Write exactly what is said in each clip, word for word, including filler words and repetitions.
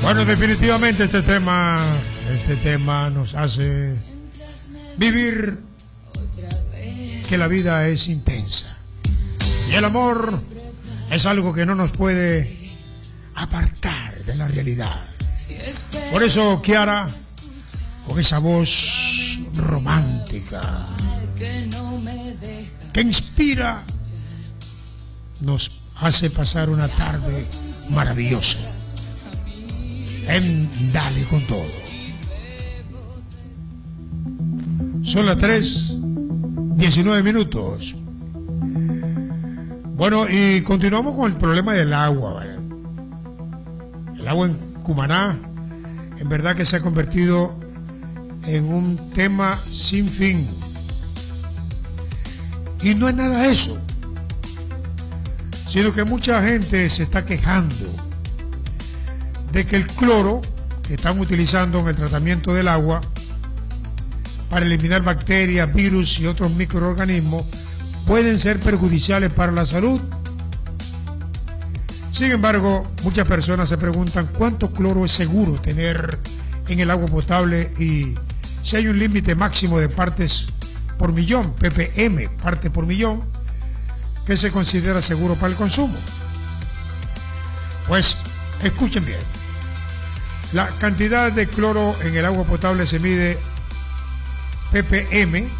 Bueno, definitivamente este tema, este tema nos hace vivir que la vida es intensa. Y el amor es algo que no nos puede apartar de la realidad. Por eso Kiara, con esa voz romántica que inspira, nos hace pasar una tarde maravillosa en Dale con Todo. Son las tres diecinueve minutos. Bueno, y continuamos con el problema del agua, ¿vale? El agua en Cumaná, en verdad que se ha convertido en un tema sin fin. Y no es nada eso, sino que mucha gente se está quejando de que el cloro que están utilizando en el tratamiento del agua para eliminar bacterias, virus y otros microorganismos pueden ser perjudiciales para la salud. Sin embargo, muchas personas se preguntan cuánto cloro es seguro tener en el agua potable y si hay un límite máximo de partes por millón, ppm, parte por millón, que se considera seguro para el consumo. Pues escuchen bien, la cantidad de cloro en el agua potable se mide ppm,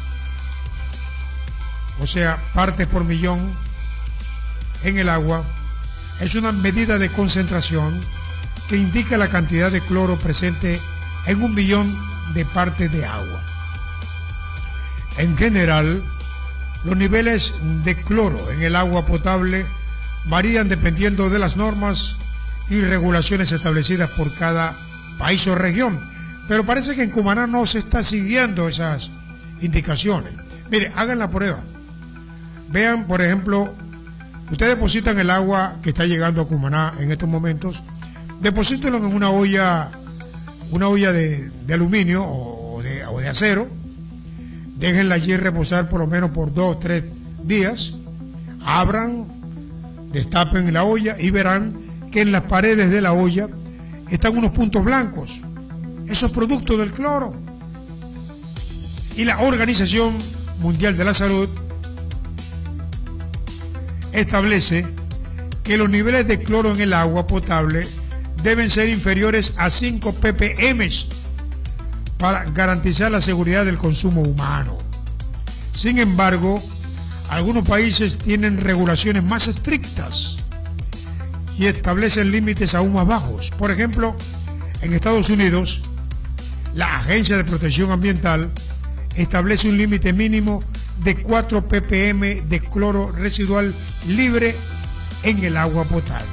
o sea, partes por millón en el agua. Es una medida de concentración que indica la cantidad de cloro presente en un millón de partes de agua. En general, los niveles de cloro en el agua potable varían dependiendo de las normas y regulaciones establecidas por cada país o región, pero parece que en Cumaná no se está siguiendo esas indicaciones. Mire, hagan la prueba. Vean, por ejemplo, ustedes depositan el agua que está llegando a Cumaná en estos momentos, deposítenlo en una olla, una olla de, de aluminio o de, o de acero, déjenla allí reposar por lo menos por dos o tres días, abran, destapen la olla y verán que en las paredes de la olla están unos puntos blancos. Eso es producto del cloro. Y la Organización Mundial de la Salud establece que los niveles de cloro en el agua potable deben ser inferiores a cinco ppm para garantizar la seguridad del consumo humano. Sin embargo, algunos países tienen regulaciones más estrictas y establecen límites aún más bajos. Por ejemplo, en Estados Unidos, la Agencia de Protección Ambiental establece un límite mínimo de cuatro ppm de cloro residual libre en el agua potable.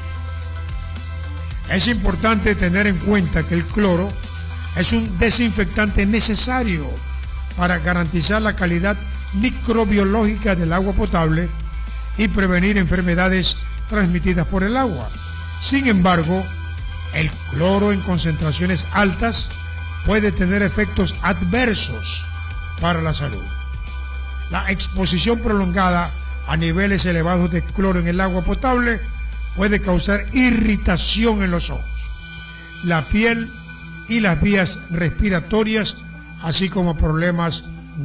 Es importante tener en cuenta que el cloro es un desinfectante necesario para garantizar la calidad microbiológica del agua potable y prevenir enfermedades transmitidas por el agua. Sin embargo, el cloro en concentraciones altas puede tener efectos adversos para la salud. La exposición prolongada a niveles elevados de cloro en el agua potable puede causar irritación en los ojos, la piel y las vías respiratorias, así como problemas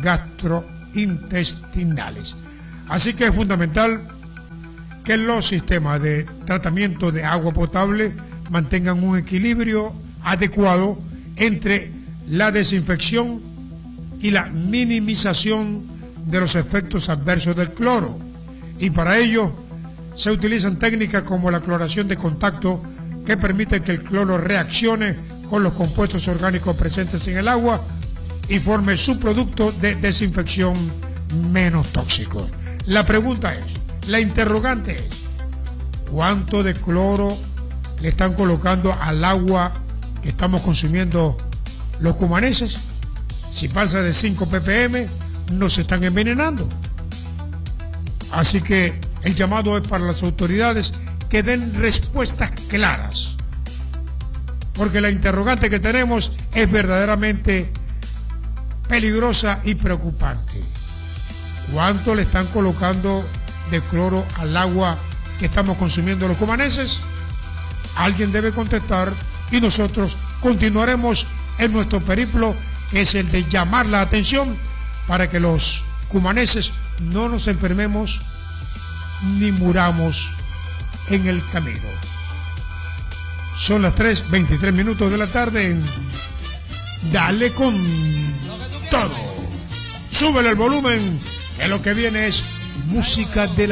gastrointestinales. Así que es fundamental que los sistemas de tratamiento de agua potable mantengan un equilibrio adecuado entre la desinfección y la minimización de los efectos adversos del cloro, y para ello se utilizan técnicas como la cloración de contacto, que permite que el cloro reaccione con los compuestos orgánicos presentes en el agua y forme su producto de desinfección menos tóxico. La pregunta es, la interrogante es, ¿cuánto de cloro le están colocando al agua que estamos consumiendo los cumaneses? Si pasa de cinco ppm, nos están envenenando. Así que el llamado es para las autoridades que den respuestas claras, porque la interrogante que tenemos es verdaderamente peligrosa y preocupante. ¿Cuánto le están colocando de cloro al agua que estamos consumiendo los cumaneses? Alguien debe contestar y nosotros continuaremos en nuestro periplo, que es el de llamar la atención para que los cumaneses no nos enfermemos ni muramos en el camino. Son las tres veintitrés minutos de la tarde en Dale con todo. Súbele el volumen, que lo que viene es música de la